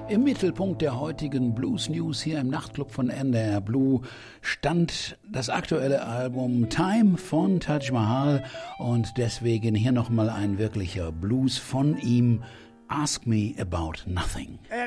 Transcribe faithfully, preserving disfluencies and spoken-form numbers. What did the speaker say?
Im Mittelpunkt der heutigen Blues News hier im Nachtclub von N D R Blue stand das aktuelle Album Time von Taj Mahal und deswegen hier nochmal ein wirklicher Blues von ihm, Ask Me About Nothing.